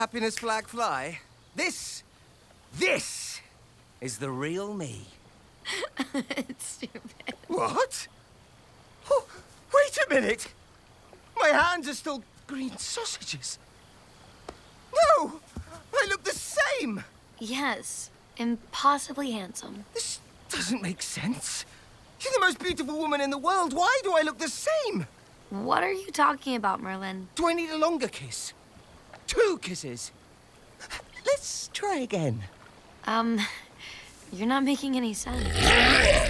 Happiness flag fly. This is the real me. It's stupid. What? Oh, wait a minute. My hands are still green sausages. No, I look the same. Yes, impossibly handsome. This doesn't make sense. You're the most beautiful woman in the world. Why do I look the same? What are you talking about, Merlin? Do I need a longer kiss? 2 kisses? Let's try again. You're not making any sense.